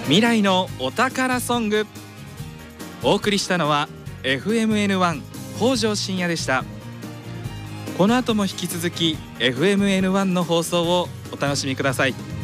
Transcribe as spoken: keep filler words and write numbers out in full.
未来のお宝ソング。お送りしたのは エフエムエヌワン 北条深也でした。この後も引き続き エフエムエヌワン の放送をお楽しみください。